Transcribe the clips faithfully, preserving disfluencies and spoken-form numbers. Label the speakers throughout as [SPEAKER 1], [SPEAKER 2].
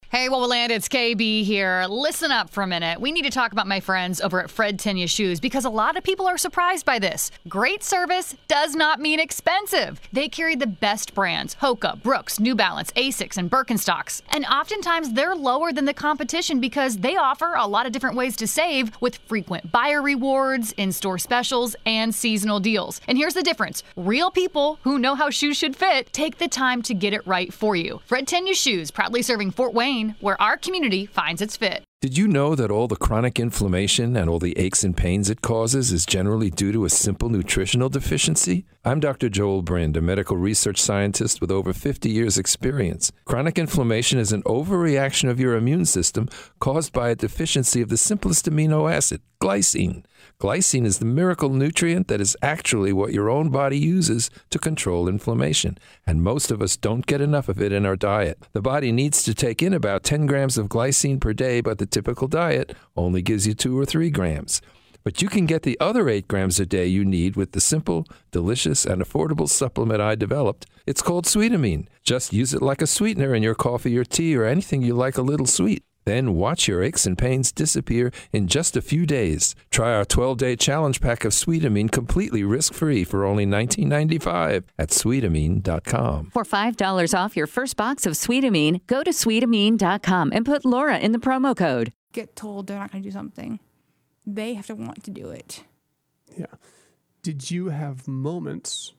[SPEAKER 1] Hey, Wowoland, it's K B here. Listen up for a minute. We need to talk about my friends over at Fred Tenya Shoes because a lot of people are surprised by this. Great service does not mean expensive. They carry the best brands, Hoka, Brooks, New Balance, Asics, and Birkenstocks. And oftentimes they're lower than the competition because they offer a lot of different ways to save with frequent buyer rewards, in-store specials, and seasonal deals. And here's the difference. Real people who know how shoes should fit take the time to get it right for you. Fred Tenya Shoes, proudly serving Fort Wayne, where our community finds its fit.
[SPEAKER 2] Did you know that all the chronic inflammation and all the aches and pains it causes is generally due to a simple nutritional deficiency? I'm Doctor Joel Brind, a medical research scientist with over fifty years experience. Chronic inflammation is an overreaction of your immune system caused by a deficiency of the simplest amino acid, glycine. Glycine is the miracle nutrient that is actually what your own body uses to control inflammation, and most of us don't get enough of it in our diet. The body needs to take in about ten grams of glycine per day, but the typical diet only gives you two or three grams. But you can get the other eight grams a day you need with the simple, delicious, and affordable supplement I developed. It's called Sweetamine. Just use it like a sweetener in your coffee or tea or anything you like a little sweet. Then watch your aches and pains disappear in just a few days. Try our twelve-day challenge pack of Sweetamine completely risk-free for only nineteen ninety-five at sweetamine dot com.
[SPEAKER 3] For five dollars off your first box of Sweetamine, go to sweetamine dot com and put Laura in the promo code.
[SPEAKER 4] Get told they're not going to do something. They have to want to do it.
[SPEAKER 5] Yeah. Did you have moments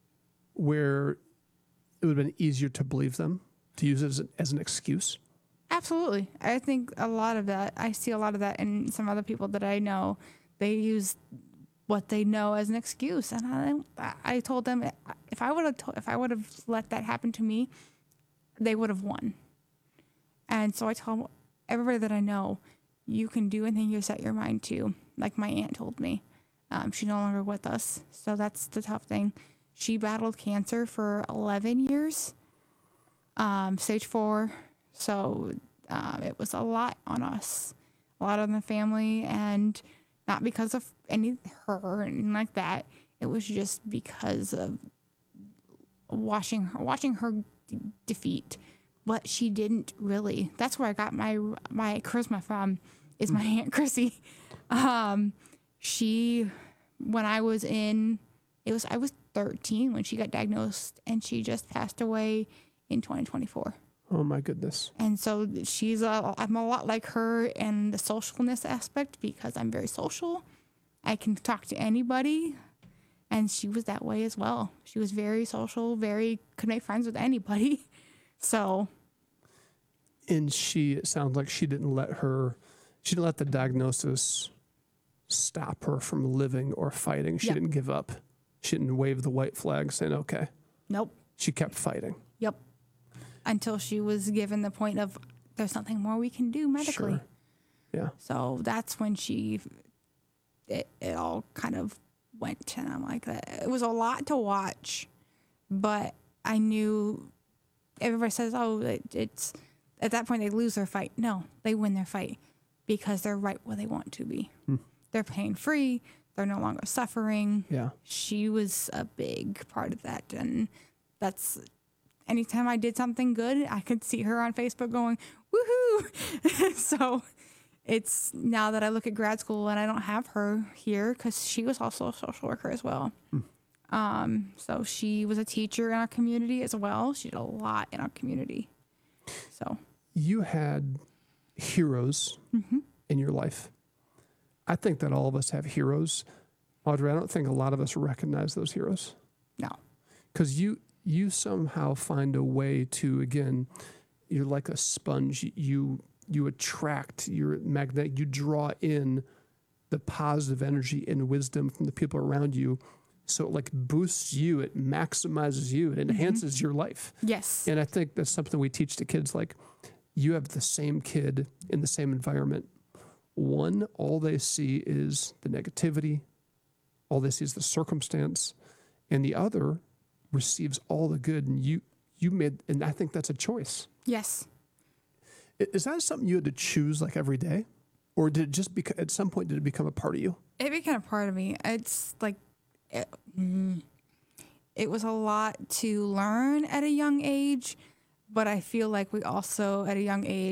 [SPEAKER 5] where it would have been easier to believe them, to use it as an, as an excuse?
[SPEAKER 4] Absolutely. I think a lot of that, I see a lot of that in some other people that I know. They use what they know as an excuse. And I, I told them if I would have if I would have let that happen to me, they would have won. And so I tell everybody that I know, you can do anything you set your mind to. Like my aunt told me. Um, she's no longer with us. So that's the tough thing. She battled cancer for eleven years, um, stage four. So um, it was a lot on us, a lot on the family, and not because of any her or anything like that. It was just because of watching her, watching her d- defeat. But she didn't really. That's where I got my my charisma from. Is my Aunt Chrissy. Um, she, when I was in, it was I was thirteen when she got diagnosed, and she just passed away in twenty twenty-four.
[SPEAKER 5] Oh, my goodness. And
[SPEAKER 4] so she's a, I'm a lot like her in the socialness aspect because I'm very social. I can talk to anybody. And she was that way as well. She was very social, very, could make friends with anybody. So.
[SPEAKER 5] And she, it sounds like she didn't let her, she didn't let the diagnosis stop her from living or fighting. She yep. didn't give up. She didn't wave the white flag saying, okay.
[SPEAKER 4] Nope.
[SPEAKER 5] She kept fighting.
[SPEAKER 4] Yep. Until she was given the point of there's nothing more we can do medically.
[SPEAKER 5] Sure. Yeah.
[SPEAKER 4] So that's when she, it, it all kind of went. And I'm like, it was a lot to watch, but I knew everybody says, oh, it, it's at that point they lose their fight. No, they win their fight because they're right where they want to be. Hmm. They're pain free. They're no longer suffering.
[SPEAKER 5] Yeah.
[SPEAKER 4] She was a big part of that. And that's, anytime I did something good, I could see her on Facebook going, woohoo. So it's now that I look at grad school and I don't have her here because she was also a social worker as well. Mm. Um, so she was a teacher in our community as well. She did a lot in our community. So
[SPEAKER 5] you had heroes mm-hmm. in your life. I think that all of us have heroes. Audrey, I don't think a lot of us recognize those heroes.
[SPEAKER 4] No.
[SPEAKER 5] Because you... you somehow find a way to, again, you're like a sponge. You you attract, you're magnetic, you draw in the positive energy and wisdom from the people around you. So it like boosts you, it maximizes you, it enhances mm-hmm. your life.
[SPEAKER 4] Yes.
[SPEAKER 5] And I think that's something we teach to kids, like you have the same kid in the same environment. One, all they see is the negativity, all they see is the circumstance, and the other receives all the good, and you you made, and I think that's a choice.
[SPEAKER 4] Yes.
[SPEAKER 5] Is that something you had to choose like every day, or did it just become at some point did it become a part of you?
[SPEAKER 4] It became a part of me. It's like it, it was a lot to learn at a young age, but I feel like we also at a young age